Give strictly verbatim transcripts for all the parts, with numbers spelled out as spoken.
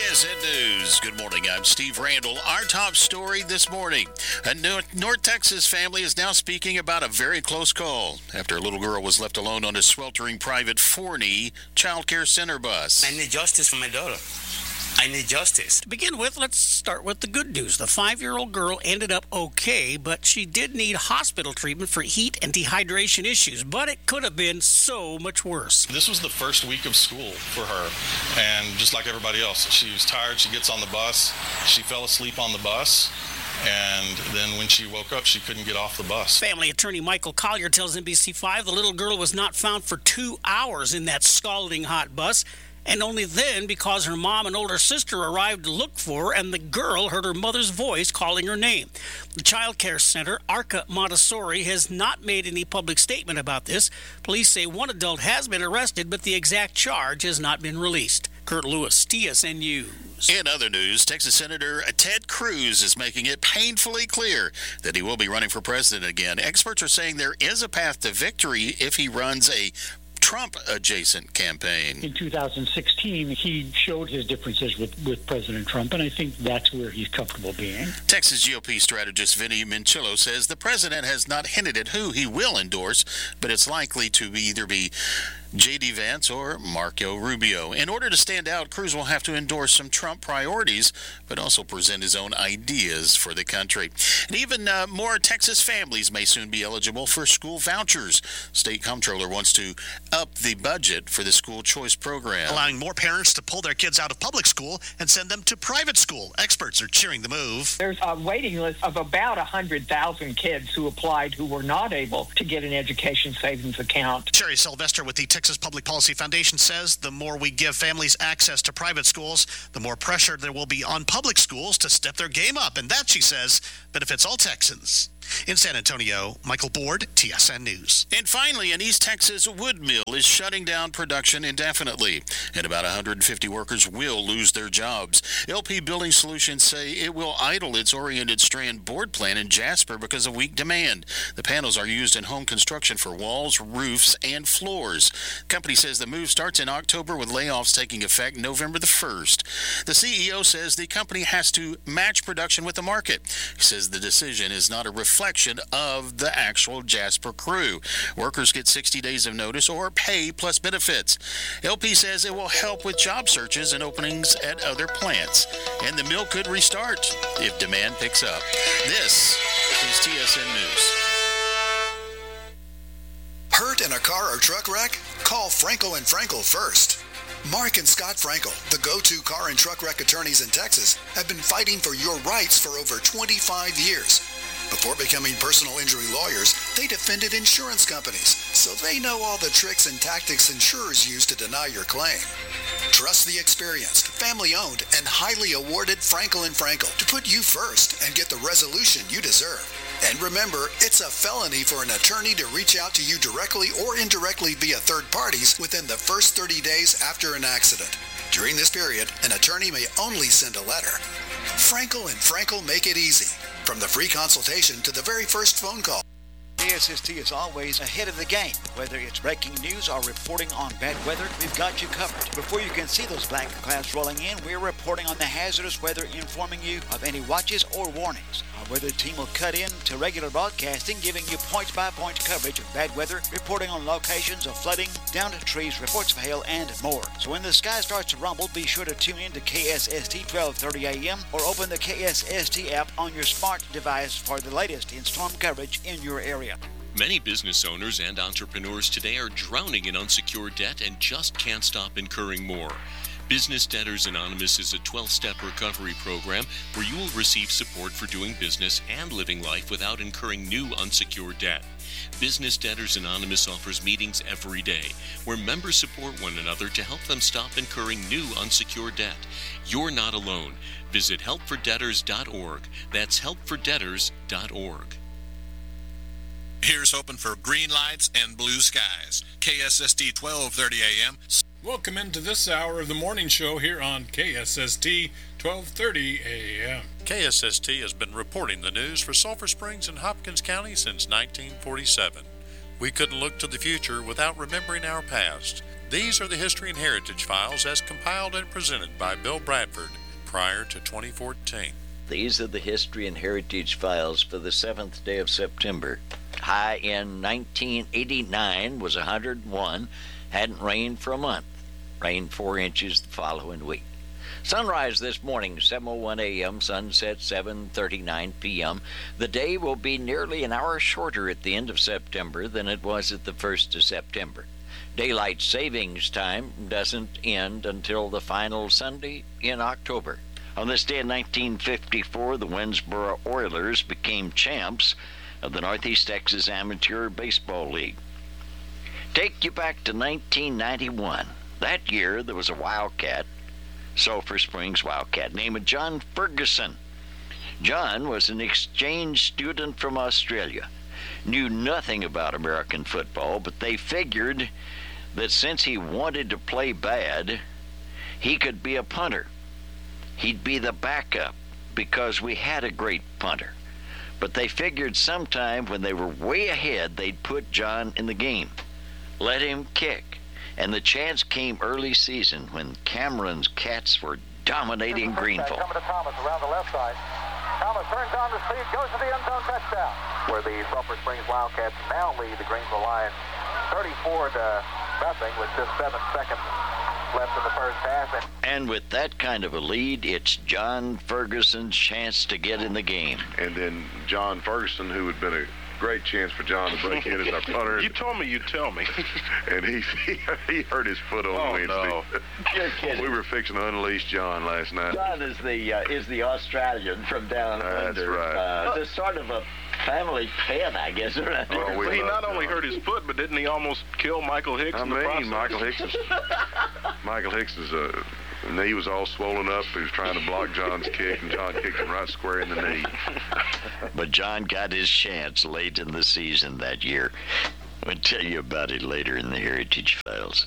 S N News. Good morning. I'm Steve Randall. Our top story this morning. A North Texas family is now speaking about a very close call after a little girl was left alone on a sweltering private Forney child care center bus. I need justice for my daughter. I need justice. To begin with, let's start with the good news. The five-year-old girl ended up okay, but she did need hospital treatment for heat and dehydration issues. But it could have been so much worse. This was the first week of school for her, and just like everybody else, she was tired. She gets on the bus. She fell asleep on the bus. And then when she woke up, she couldn't get off the bus. Family attorney Michael Collier tells N B C five the little girl was not found for two hours in that scalding hot bus. And only then because her mom and older sister arrived to look for her, and the girl heard her mother's voice calling her name. The child care center, Arca Montessori, has not made any public statement about this. Police say one adult has been arrested, but the exact charge has not been released. Kurt Lewis, T S N News. In other news, Texas Senator Ted Cruz is making it painfully clear that he will be running for president again. Experts are saying there is a path to victory if he runs a Trump-adjacent campaign. In two thousand sixteen, he showed his differences with, with President Trump, and I think that's where he's comfortable being. Texas G O P strategist Vinny Minchillo says the president has not hinted at who he will endorse, but it's likely to either be J D. Vance or Marco Rubio. In order to stand out, Cruz will have to endorse some Trump priorities, but also present his own ideas for the country. And even uh, more Texas families may soon be eligible for school vouchers. State Comptroller wants to up the budget for the school choice program, allowing more parents to pull their kids out of public school and send them to private school. Experts are cheering the move. There's a waiting list of about one hundred thousand kids who applied who were not able to get an education savings account. Sherry Sylvester with the Texas Public Policy Foundation says the more we give families access to private schools, the more pressure there will be on public schools to step their game up. And that, she says, benefits all Texans. In San Antonio, Michael Board, T S N News. And finally, an East Texas wood mill is shutting down production indefinitely, and about one hundred fifty workers will lose their jobs. L P Building Solutions say it will idle its oriented strand board plant in Jasper because of weak demand. The panels are used in home construction for walls, roofs, and floors. The company says the move starts in October with layoffs taking effect November the first. The C E O says the company has to match production with the market. He says the decision is not a reflection of the actual Jasper crew. Workers get sixty days of notice or pay plus benefits. L P says it will help with job searches and openings at other plants. And the mill could restart if demand picks up. This is T S N News. Hurt in a car or truck wreck? Call Frankel and Frankel first. Mark and Scott Frankel, the go-to car and truck wreck attorneys in Texas, have been fighting for your rights for over twenty-five years. Before becoming personal injury lawyers, they defended insurance companies, so they know all the tricks and tactics insurers use to deny your claim. Trust the experienced, family-owned, and highly awarded Frankel and Frankel to put you first and get the resolution you deserve. And remember, it's a felony for an attorney to reach out to you directly or indirectly via third parties within the first thirty days after an accident. During this period, an attorney may only send a letter. Frankel and Frankel make it easy. From the free consultation to the very first phone call. K S S T is always ahead of the game. Whether it's breaking news or reporting on bad weather, we've got you covered. Before you can see those black clouds rolling in, we're reporting on the hazardous weather, informing you of any watches or warnings. Our weather team will cut in to regular broadcasting, giving you point-by-point coverage of bad weather, reporting on locations of flooding, downed trees, reports of hail, and more. So when the sky starts to rumble, be sure to tune in to K S S T twelve thirty A M or open the K S S T app on your smart device for the latest in storm coverage in your area. Many business owners and entrepreneurs today are drowning in unsecured debt and just can't stop incurring more. Business Debtors Anonymous is a twelve-step recovery program where you will receive support for doing business and living life without incurring new unsecured debt. Business Debtors Anonymous offers meetings every day where members support one another to help them stop incurring new unsecured debt. You're not alone. Visit help for debtors dot org. That's help for debtors dot org. Here's hoping for green lights and blue skies. K S S T twelve thirty A M. Welcome into this hour of the morning show here on K S S T twelve thirty A M. K S S T has been reporting the news for Sulphur Springs and Hopkins County since nineteen forty-seven. We couldn't look to the future without remembering our past. These are the History and Heritage Files as compiled and presented by Bill Bradford prior to twenty fourteen. These are the History and Heritage Files for the seventh day of September. High in nineteen eighty-nine was one hundred one. Hadn't rained for a month. Rained four inches the following week. Sunrise this morning, seven oh one a.m., sunset seven thirty-nine p.m. The day will be nearly an hour shorter at the end of September than it was at the first of September. Daylight savings time doesn't end until the final Sunday in October. On this day in nineteen fifty-four, the Winnsboro Oilers became champs of the Northeast Texas Amateur Baseball League. Take you back to nineteen ninety-one. That year, there was a Wildcat, Sulphur Springs Wildcat, named John Ferguson. John was an exchange student from Australia. Knew nothing about American football, but they figured that since he wanted to play bad, he could be a punter. He'd be the backup because we had a great punter. But they figured sometime when they were way ahead, they'd put John in the game. Let him kick. And the chance came early season when Cameron's Cats were dominating Greenville. Coming to Thomas around the left side. Thomas turns on the speed, goes to the end zone, touchdown. Where the Sulphur Springs Wildcats now lead the Greenville Lions thirty-four to nothing with just seven seconds left in the first half. And with that kind of a lead, it's John Ferguson's chance to get in the game. And then John Ferguson, who had been a great chance for John to break in as our punter. You told me you'd tell me. And he, he he hurt his foot on oh, Wednesday. No. You're kidding. We were fixing to unleash John last night. John is the uh, is the Australian from down That's under. right. Uh, it's sort of a family pet, I guess. Right? Well, well, he not only hurt his foot, but didn't he almost kill Michael Hicks I in the mean, process? Michael Hicks is, Michael Hicks is a... knee was all swollen up. He was trying to block John's kick, and John kicked him right square in the knee. But John got his chance late in the season that year. We'll tell you about it later in the Heritage Files.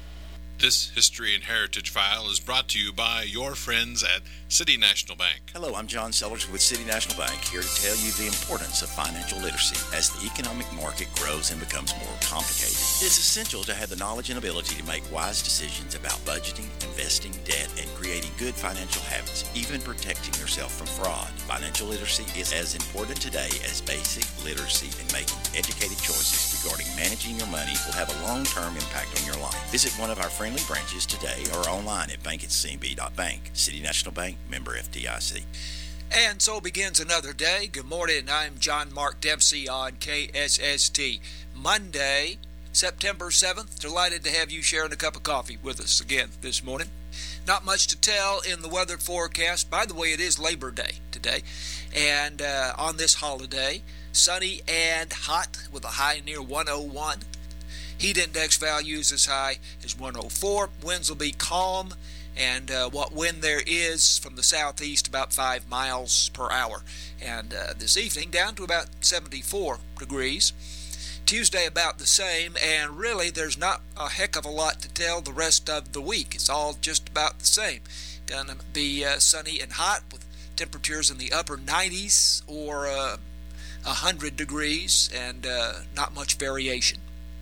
This History and Heritage File is brought to you by your friends at City National Bank. Hello, I'm John Sellers with City National Bank, here to tell you the importance of financial literacy. As the economic market grows and becomes more complicated, it's essential to have the knowledge and ability to make wise decisions about budgeting, investing, debt, and creating good financial habits, even protecting yourself from fraud. Financial literacy is as important today as basic literacy, and making educated choices regarding managing your money will have a long-term impact on your life. Visit one of our friendly branches today or online at bank at c n b dot bank. City National Bank, member F D I C. And so begins another day. Good morning. I'm John Mark Dempsey on K S S T. Monday, September seventh. Delighted to have you sharing a cup of coffee with us again this morning. Not much to tell in the weather forecast. By the way, it is Labor Day today. And uh, on this holiday, sunny and hot with a high near one oh one. Heat index values as high as one oh four. Winds will be calm, and uh, what wind there is from the southeast about five miles per hour. And uh, this evening down to about seventy-four degrees. Tuesday about the same, and really there's not a heck of a lot to tell the rest of the week. It's all just about the same. Gonna be uh, sunny and hot with temperatures in the upper nineties or uh, one hundred degrees, and uh, not much variation.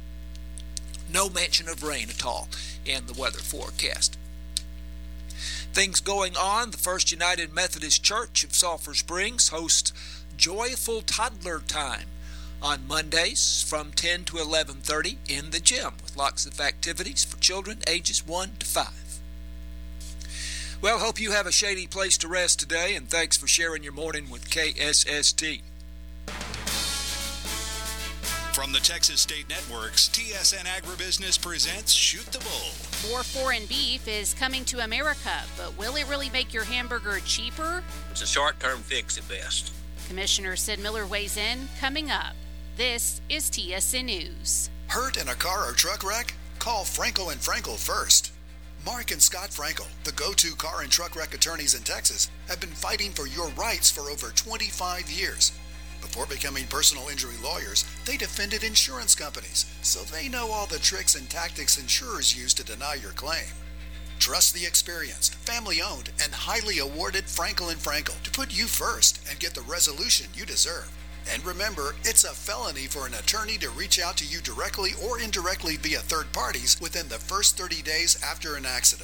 No mention of rain at all in the weather forecast. Things going on. The First United Methodist Church of Sulphur Springs hosts Joyful Toddler Time on Mondays from ten to eleven thirty in the gym, with lots of activities for children ages one to five. Well, hope you have a shady place to rest today, and thanks for sharing your morning with K S S T. From the Texas State Networks, T S N Agribusiness presents Shoot the Bull. More foreign beef is coming to America, but will it really make your hamburger cheaper? It's a short-term fix at best. Commissioner Sid Miller weighs in, coming up. This is T S N News. Hurt in a car or truck wreck? Call Frankel and Frankel first. Mark and Scott Frankel, the go-to car and truck wreck attorneys in Texas, have been fighting for your rights for over twenty-five years. Before becoming personal injury lawyers, they defended insurance companies, so they know all the tricks and tactics insurers use to deny your claim. Trust the experienced, family-owned, and highly awarded Frankel and Frankel to put you first and get the resolution you deserve. And remember, it's a felony for an attorney to reach out to you directly or indirectly via third parties within the first thirty days after an accident.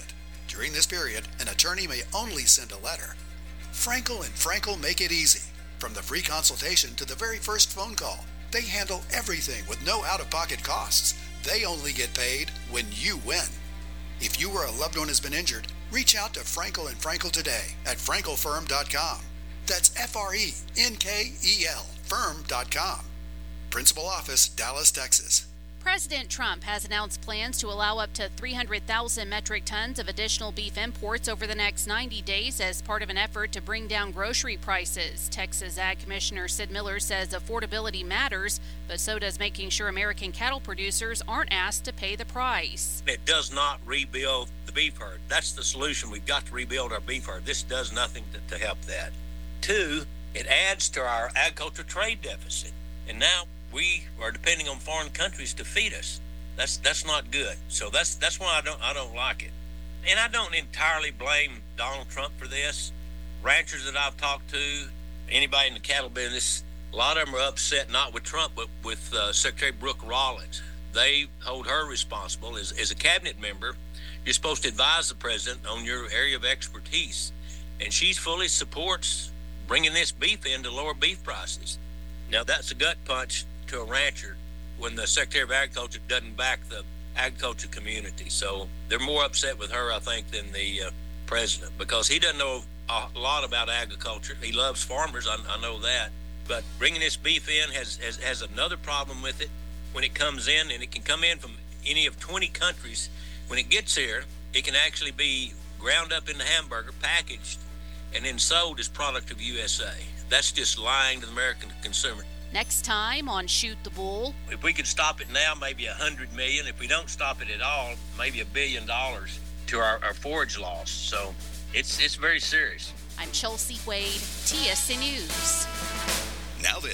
During this period, an attorney may only send a letter. Frankel and Frankel make it easy. From the free consultation to the very first phone call, they handle everything with no out-of-pocket costs. They only get paid when you win. If you or a loved one has been injured, reach out to Frankel and Frankel today at frankel firm dot com. That's F R E N K E L firm dot com. Principal office, Dallas, Texas. President Trump has announced plans to allow up to three hundred thousand metric tons of additional beef imports over the next ninety days as part of an effort to bring down grocery prices. Texas Ag Commissioner Sid Miller says affordability matters, but so does making sure American cattle producers aren't asked to pay the price. It does not rebuild the beef herd. That's the solution. We've got to rebuild our beef herd. This does nothing to, to help that. Two, it adds to our agriculture trade deficit. And now we are depending on foreign countries to feed us. That's that's not good. So that's that's why I don't I don't like it. And I don't entirely blame Donald Trump for this. Ranchers that I've talked to, anybody in the cattle business, a lot of them are upset not with Trump but with uh, Secretary Brooke Rollins. They hold her responsible as as a cabinet member. You're supposed to advise the president on your area of expertise, and she fully supports bringing this beef in to lower beef prices. Now that's a gut punch to a rancher when the Secretary of Agriculture doesn't back the agriculture community. So they're more upset with her, I think, than the uh, president, because he doesn't know a lot about agriculture. He loves farmers, I, I know that. But bringing this beef in has, has has another problem with it. When it comes in, and it can come in from any of twenty countries, when it gets here, it can actually be ground up in the hamburger, packaged, and then sold as product of U S A. That's just lying to the American consumer. Next time on Shoot the Bull. If we could stop it now, maybe a hundred million. If we don't stop it at all, maybe a billion dollars to our, our forage loss. So it's it's very serious. I'm Chelsea Wade, T S N News. Now this.